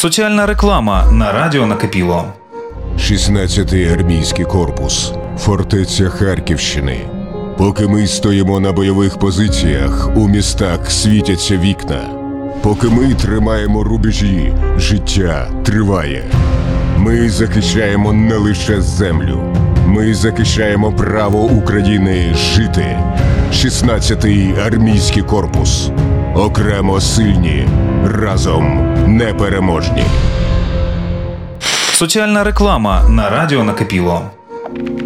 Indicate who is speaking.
Speaker 1: Соціальна реклама на радіо Накипіло.
Speaker 2: 16-й армійський корпус. Фортеця Харківщини. Поки ми стоїмо на бойових позиціях, у містах світяться вікна. Поки ми тримаємо рубежі, життя триває. Ми захищаємо не лише землю. Ми захищаємо право України жити. 16-й армійський корпус. Окремо сильні, разом непереможні.
Speaker 1: Соціальна реклама на радіо Накипіло.